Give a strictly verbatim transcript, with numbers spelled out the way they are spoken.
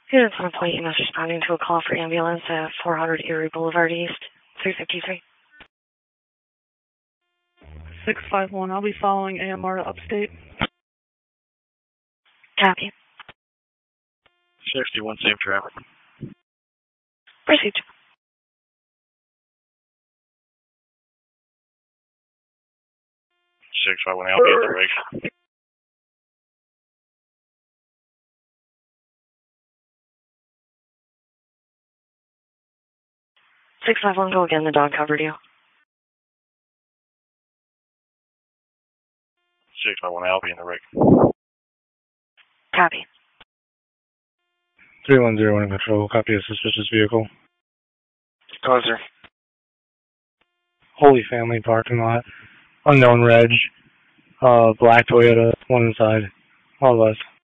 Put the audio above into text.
Unit one point, you must responding to a call for ambulance at four hundred Erie Boulevard East, three fifty-three. six five one, I'll be following A M R to Upstate. Copy. sixty-one, safe traffic. Proceed. six five one, I'll be at the rig. six five one, go again, the dog covered you. six five one, I'll be in the rig. Copy. three one zero one control, copy a suspicious vehicle. Closer. Holy Family parking lot. Unknown reg. Uh, black Toyota, one inside. All of us.